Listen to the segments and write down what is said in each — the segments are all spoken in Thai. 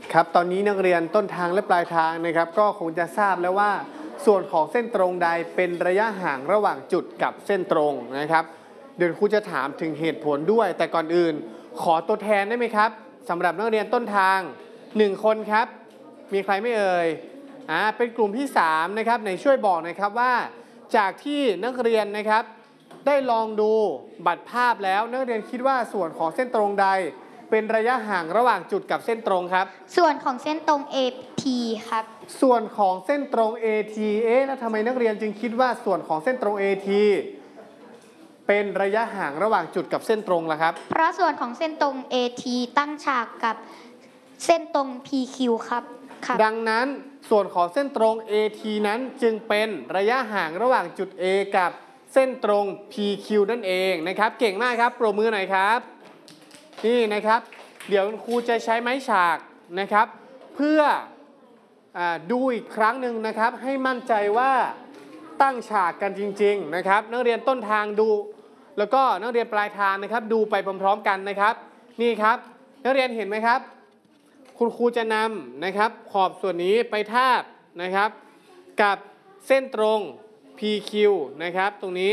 ครับตอนนี้นักเรียนต้นทางและปลายทางนะครับก็คงจะทราบแล้วว่าส่วนของเส้นตรงใดเป็นระยะห่างระหว่างจุดกับเส้นตรงนะครับเดี๋ยวครูจะถามถึงเหตุผลด้วยแต่ก่อนอื่นขอตัวแทนได้ไหมครับสำหรับนักเรียนต้นทาง1คนครับมีใครไม่เอ่ยเป็นกลุ่มที่3นะครับไหนช่วยบอกหน่อยครับว่าจากที่นักเรียนนะครับได้ลองดูบัตรภาพแล้วนักเรียนคิดว่าส่วนของเส้นตรงใดเป็นระยะห่างระหว่างจุดกับเส้นตรงครับส่วนของเส้นตรง AP ครับส่วนของเส้นตรง AT แล้วทำไมนักเรียนจึงคิดว่าส่วนของเส้นตรง AT เป็นระยะห่างระหว่างจุดกับเส้นตรงล่ะครับเพราะส่วนของเส้นตรง AT ตั้งฉากกับเส้นตรง PQ ครับดังนั้นส่วนของเส้นตรง AT นั้นจึงเป็นระยะห่างระหว่างจุด A กับเส้นตรง PQ นั่นเองนะครับเก่งมากครับปรบมือหน่อยครับนี่นะครับเดี๋ยวครูจะใช้ไม้ฉากนะครับเพื่อดูอีกครั้งหนึ่งนะครับให้มั่นใจว่าตั้งฉากกันจริงๆนะครับนักเรียนต้นทางดูแล้วก็นักเรียนปลายทางนะครับดูไปพร้อมๆกันนะครับนี่ครับนักเรียนเห็นไหมครับคุณครูจะนำนะครับขอบส่วนนี้ไปทาบนะครับกับเส้นตรง PQ นะครับตรงนี้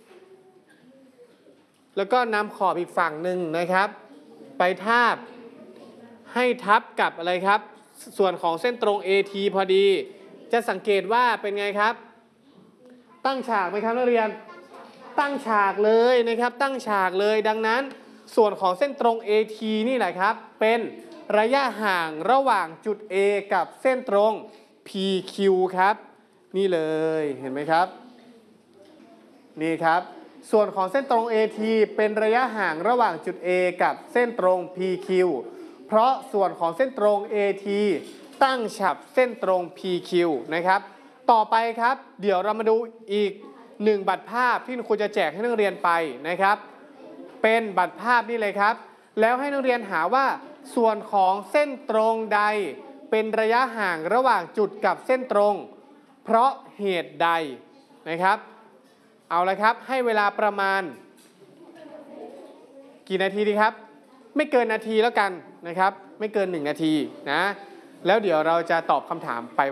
แล้วก็นำขอบอีกฝั่งหนึ่งนะครับไปทาบให้ทับกับอะไรครับส่วนของเส้นตรง AT พอดีจะสังเกตว่าเป็นไงครับตั้งฉากไหมครับนักเรียนตั้งฉากเลยนะครับตั้งฉากเลยดังนั้นส่วนของเส้นตรง AT นี่แหละครับเป็นระยะห่างระหว่างจุด A กับเส้นตรง PQ ครับนี่เลยเห็นไหมครับนี่ครับส่วนของเส้นตรง AT เป็นระยะห่างระหว่างจุด A กับเส้นตรง PQ เพราะส่วนของเส้นตรง AT ตั้งฉากเส้นตรง PQ นะครับต่อไปครับเดี๋ยวเรามาดูอีก1บัตรภาพที่ครูจะแจกให้นักเรียนไปนะครับเป็นบัตรภาพนี่เลยครับแล้วให้นักเรียนหาว่าส่วนของเส้นตรงใดเป็นระยะห่างระหว่างจุดกับเส้นตรงเพราะเหตุใดนะครับเอาละครับให้เวลาประมาณกี่นาทีดีครับไม่เกินนาทีแล้วกันนะครับไม่เกิน1นาทีนะแล้วเดี๋ยวเราจะตอบคำถามไป